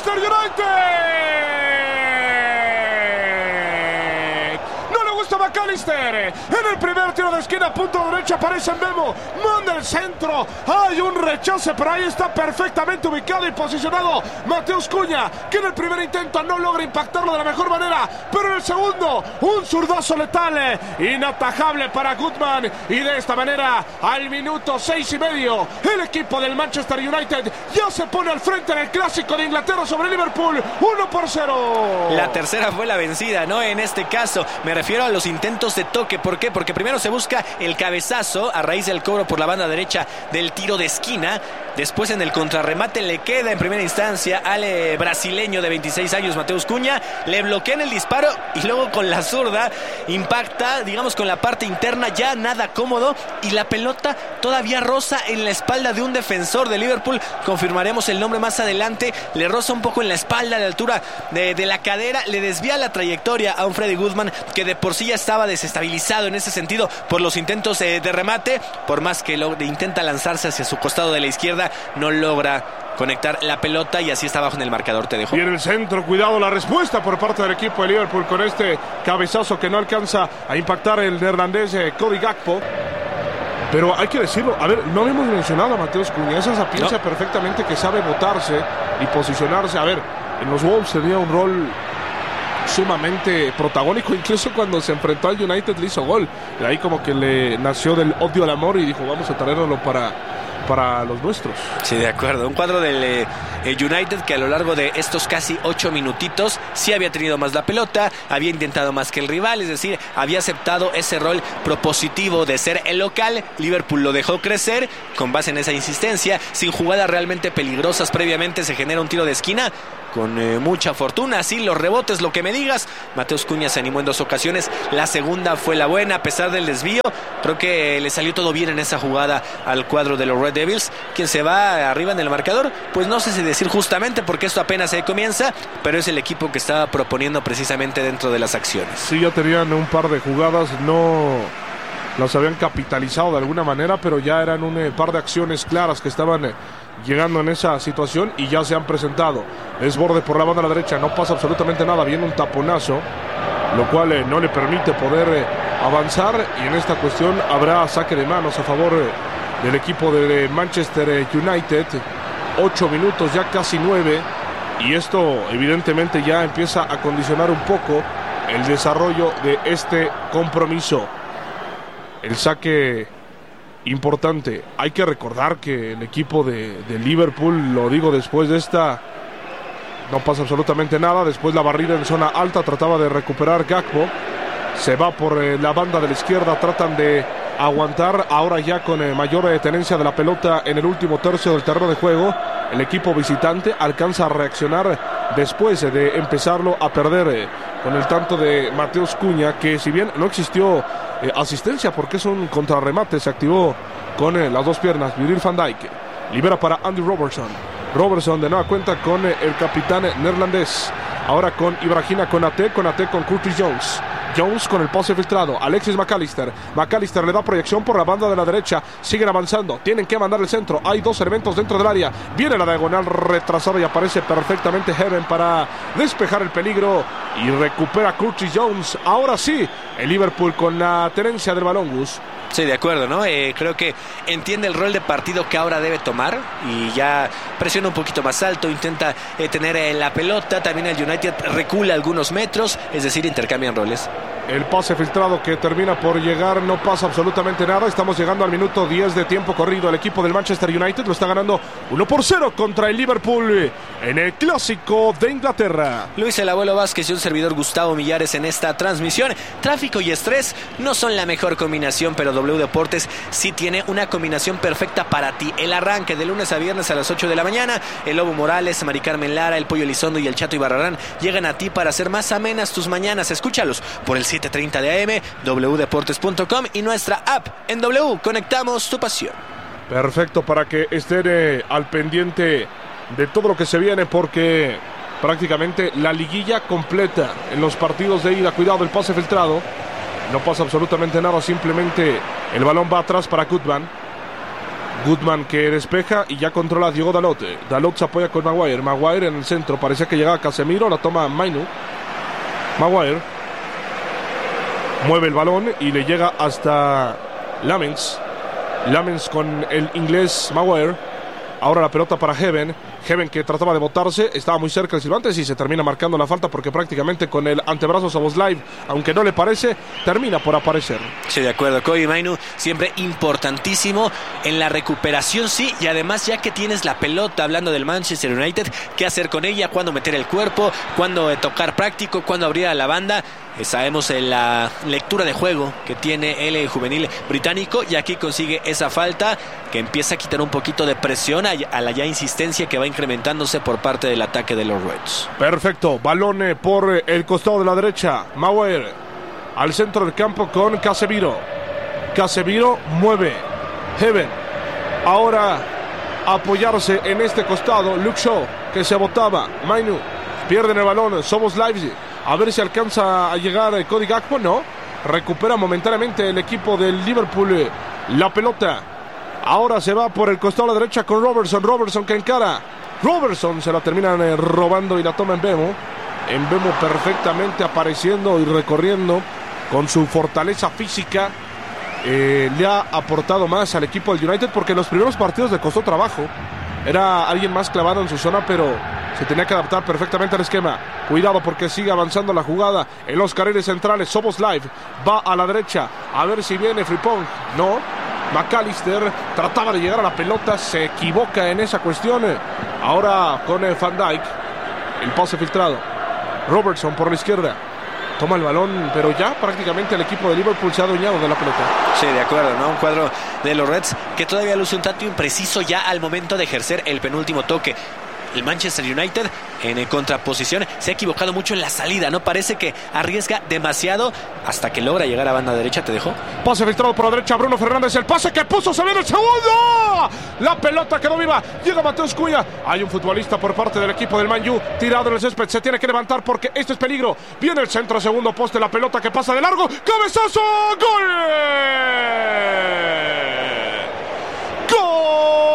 Manchester United. McAllister en el primer tiro de esquina, punto derecha, aparece en Memo, manda el centro, hay un rechace, pero ahí está perfectamente ubicado y posicionado Mateus Cunha, que en el primer intento no logra impactarlo de la mejor manera, pero en el segundo, un zurdazo letal, inatajable para Gutman, y de esta manera, al minuto 6:30, el equipo del Manchester United ya se pone al frente en el clásico de Inglaterra sobre Liverpool, 1-0. La tercera fue la vencida, ¿no? En este caso, me refiero a los intentos de toque. ¿Por qué? Porque primero se busca el cabezazo a raíz del cobro por la banda derecha del tiro de esquina. Después en el contrarremate le queda en primera instancia al brasileño de 26 años, Mateus Cunha. Le bloquean el disparo y luego con la zurda impacta, digamos, con la parte interna, ya nada cómodo. Y la pelota todavía roza en la espalda de un defensor de Liverpool. Confirmaremos el nombre más adelante. Le roza un poco en la espalda, a la altura de la cadera. Le desvía la trayectoria a un Freddy Gutman que de por sí ya estaba desestabilizado en ese sentido por los intentos de remate. Por más que intenta lanzarse hacia su costado de la izquierda, no logra conectar la pelota y así está abajo en el marcador. Te dejo. Y en el centro, cuidado la respuesta por parte del equipo de Liverpool con este cabezazo que no alcanza a impactar el neerlandés Cody Gakpo. Pero hay que decirlo, a ver, no habíamos mencionado a Mateus Cunha, esa piensa perfectamente que sabe botarse y posicionarse. A ver, en los Wolves tenía un rol sumamente protagónico, incluso cuando se enfrentó al United le hizo gol. De ahí como que le nació del odio al amor y dijo, vamos a traerlo para los nuestros. Sí, de acuerdo. Un cuadro del United que a lo largo de estos casi 8 minutitos sí había tenido más la pelota, había intentado más que el rival, es decir, había aceptado ese rol propositivo de ser el local. Liverpool lo dejó crecer con base en esa insistencia, sin jugadas realmente peligrosas previamente. Se genera un tiro de esquina con mucha fortuna, sí, los rebotes, lo que me digas. Mateus Cunha se animó en 2 ocasiones, la segunda fue la buena a pesar del desvío. Creo que le salió todo bien en esa jugada al cuadro de los Red Devils. Quien se va arriba en el marcador, pues no sé si decir justamente, porque esto apenas comienza, pero es el equipo que estaba proponiendo precisamente dentro de las acciones. Sí, ya tenían un par de jugadas, no las habían capitalizado de alguna manera, pero ya eran un par de acciones claras que estaban llegando en esa situación y ya se han presentado. Desborde por la banda a la derecha, no pasa absolutamente nada, viene un taponazo, lo cual no le permite poder avanzar, y en esta cuestión habrá saque de manos a favor del equipo de Manchester United. 8 minutos, ya casi 9, y esto evidentemente ya empieza a condicionar un poco el desarrollo de este compromiso. El saque importante. Hay que recordar que el equipo de Liverpool, lo digo después de esta, no pasa absolutamente nada. Después la barrida en zona alta, trataba de recuperar Gakpo, se va por la banda de la izquierda, tratan de aguantar ahora ya con mayor tenencia de la pelota en el último tercio del terreno de juego. El equipo visitante alcanza a reaccionar después de empezarlo a perder con el tanto de Mateus Cunha, que si bien no existió asistencia porque es un contrarremate, se activó con las 2 piernas. Virgil van Dijk libera para Andy Robertson de nueva cuenta con el capitán neerlandés, ahora con Ibrahima Konate con Curtis Jones con el pase filtrado. Alexis McAllister le da proyección por la banda de la derecha. Siguen avanzando, tienen que mandar el centro. Hay 2 elementos dentro del área. Viene la diagonal retrasada y aparece perfectamente Heaven para despejar el peligro y recupera Curtis Jones. Ahora sí, el Liverpool con la tenencia del balón, Gus. Sí, de acuerdo, ¿no? Creo que entiende el rol de partido que ahora debe tomar y ya presiona un poquito más alto, intenta tener la pelota. También el United recula algunos metros, es decir, intercambian roles. El pase filtrado que termina por llegar, no pasa absolutamente nada. Estamos llegando al minuto 10 de tiempo corrido. El equipo del Manchester United lo está ganando 1-0 contra el Liverpool en el clásico de Inglaterra. Luis el Abuelo Vázquez y un servidor Gustavo Millares en esta transmisión. Tráfico y estrés no son la mejor combinación, pero W Deportes sí tiene una combinación perfecta para ti. El arranque de lunes a viernes a las 8 de la mañana. El Lobo Morales, Mari Carmen Lara, el Pollo Elizondo y el Chato Ibarrarán llegan a ti para hacer más amenas tus mañanas. Escúchalos por el 7:30 de AM, wdeportes.com y nuestra app en W. Conectamos tu pasión. Perfecto, para que estén al pendiente de todo lo que se viene, porque prácticamente la liguilla completa en los partidos de ida. Cuidado, el pase filtrado, no pasa absolutamente nada, simplemente el balón va atrás para Gutman. Goodman que despeja y ya controla a Diogo Dalot. Dalot se apoya con Maguire. Maguire en el centro. Parecía que llegaba Casemiro. La toma Mainu. Maguire mueve el balón y le llega hasta Lamens. Lamens con el inglés Maguire. Ahora la pelota para Heaven. Heaven que trataba de botarse. Estaba muy cerca del silbante. Y se termina marcando la falta porque prácticamente con el antebrazo Szoboszlai, aunque no le parece, termina por aparecer. Sí, de acuerdo. Kobbie Mainoo siempre importantísimo en la recuperación, sí. Y además, ya que tienes la pelota, hablando del Manchester United, qué hacer con ella, cuándo meter el cuerpo, cuándo tocar práctico, cuándo abrir a la banda. Sabemos la lectura de juego que tiene el juvenil británico, y aquí consigue esa falta que empieza a quitar un poquito de presión a la ya insistencia que va incrementándose por parte del ataque de los Reds. Perfecto, balón por el costado de la derecha. Maguire al centro del campo con Casemiro. Casemiro mueve. Heaven ahora apoyarse en este costado. Luke Shaw que se botaba. Mainoo pierde el balón. Szoboszlai. A ver si alcanza a llegar Cody Gakpo. No. Recupera momentáneamente el equipo del Liverpool la pelota. Ahora se va por el costado a la derecha con Robertson. Robertson que encara. Robertson se la terminan robando y la toma Mbeumo. Mbeumo perfectamente apareciendo y recorriendo con su fortaleza física. Le ha aportado más al equipo del United porque en los primeros partidos le costó trabajo. Era alguien más clavado en su zona, pero se tenía que adaptar perfectamente al esquema. Cuidado porque sigue avanzando la jugada en los carriles centrales. Szoboszlai va a la derecha. A ver si viene Frimpong. No. McAllister trataba de llegar a la pelota. Se equivoca en esa cuestión. Ahora con Van Dijk. El pase filtrado. Robertson por la izquierda. Toma el balón, pero ya prácticamente el equipo de Liverpool se ha adueñado de la pelota. Sí, de acuerdo, ¿no? Un cuadro de los Reds que todavía luce un tanto impreciso ya al momento de ejercer el penúltimo toque. El Manchester United en contraposición se ha equivocado mucho en la salida, ¿no? Parece que arriesga demasiado hasta que logra llegar a banda derecha. ¿Te dejó? Pase filtrado por la derecha, Bruno Fernández, el pase que puso, se viene el segundo. La pelota quedó viva, llega Mateus Cunha. Hay un futbolista por parte del equipo del Man U tirado en el césped, se tiene que levantar porque esto es peligro. Viene el centro, segundo poste, la pelota que pasa de largo, cabezazo, ¡gol!